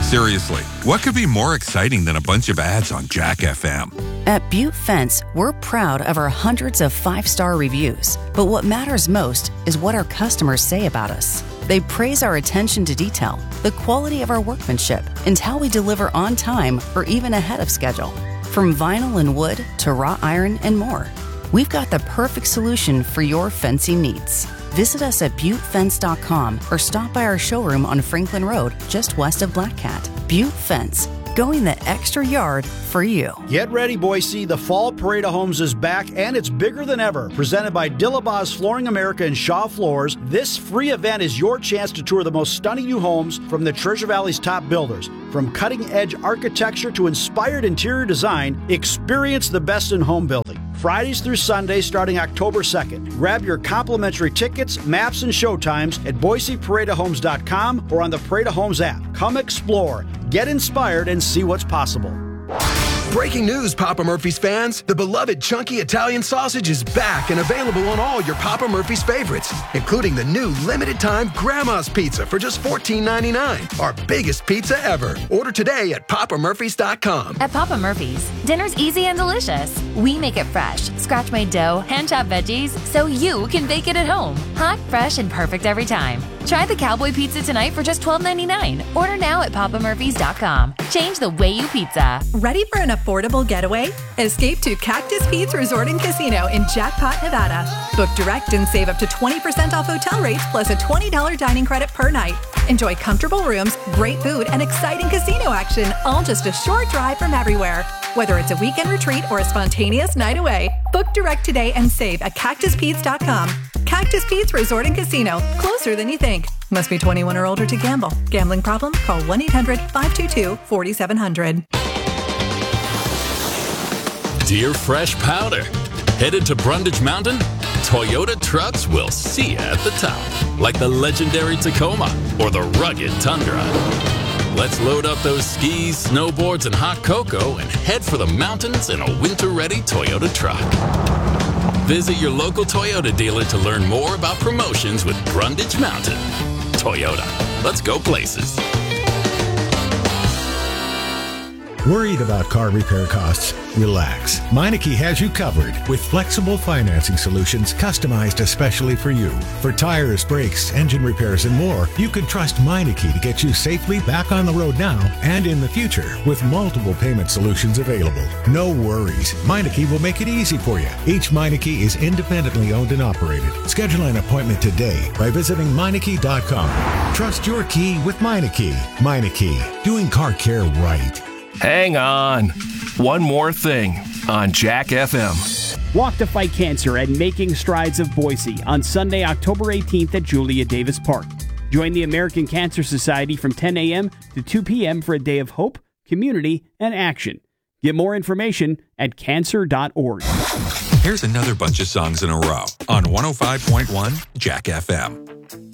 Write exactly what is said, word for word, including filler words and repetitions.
Seriously, what could be more exciting than a bunch of ads on Jack F M? At Butte Fence, we're proud of our hundreds of five-star reviews, but what matters most is what our customers say about us. They praise our attention to detail, the quality of our workmanship, and how we deliver on time or even ahead of schedule. From vinyl and wood to wrought iron and more, we've got the perfect solution for your fencing needs. Visit us at butte fence dot com or stop by our showroom on Franklin Road, just west of Black Cat. Butte Fence, going the extra yard for you. Get ready, Boise. The Fall Parade of Homes is back, and it's bigger than ever. Presented by Dillabaz Flooring America and Shaw Floors, this free event is your chance to tour the most stunning new homes from the Treasure Valley's top builders. From cutting-edge architecture to inspired interior design, experience the best in home building. Fridays through Sundays starting October second. Grab your complimentary tickets, maps, and showtimes at boise parade of homes dot com or on the Parade of Homes app. Come explore, get inspired, and see what's possible. Breaking news, Papa Murphy's fans. The beloved chunky Italian sausage is back and available on all your Papa Murphy's favorites, including the new limited-time Grandma's Pizza for just fourteen ninety-nine. Our biggest pizza ever. Order today at papa murphys dot com. At Papa Murphy's, dinner's easy and delicious. We make it fresh, scratch-made dough, hand-chopped veggies, so you can bake it at home. Hot, fresh, and perfect every time. Try the Cowboy Pizza tonight for just twelve ninety-nine. Order now at papa murphys dot com. Change the way you pizza. Ready for an affordable getaway? Escape to Cactus Pete's Resort and Casino in Jackpot, Nevada. Book direct and save up to twenty percent off hotel rates plus a twenty dollars dining credit per night. Enjoy comfortable rooms, great food, and exciting casino action, all just a short drive from everywhere. Whether it's a weekend retreat or a spontaneous night away, book direct today and save at cactus pete's dot com. Cactus Pete's Resort and Casino, closer than you think. Must be twenty-one or older to gamble. Gambling problem? Call one eight hundred five two two four seven zero zero. Dear Fresh Powder, headed to Brundage Mountain? Toyota trucks will see you at the top, like the legendary Tacoma or the rugged Tundra. Let's load up those skis, snowboards, and hot cocoa and head for the mountains in a winter-ready Toyota truck. Visit your local Toyota dealer to learn more about promotions with Brundage Mountain. Toyota, let's go places. Worried about car repair costs? Relax. Meineke has you covered with flexible financing solutions customized especially for you. For tires, brakes, engine repairs, and more, you can trust Meineke to get you safely back on the road now and in the future with multiple payment solutions available. No worries. Meineke will make it easy for you. Each Meineke is independently owned and operated. Schedule an appointment today by visiting meineke dot com. Trust your key with Meineke. Meineke, doing car care right. Hang on. One more thing on Jack F M. Walk to Fight Cancer at Making Strides of Boise on Sunday, October eighteenth at Julia Davis Park. Join the American Cancer Society from ten a.m. to two p.m. for a day of hope, community, and action. Get more information at cancer dot org. Here's another bunch of songs in a row on one oh five point one Jack F M.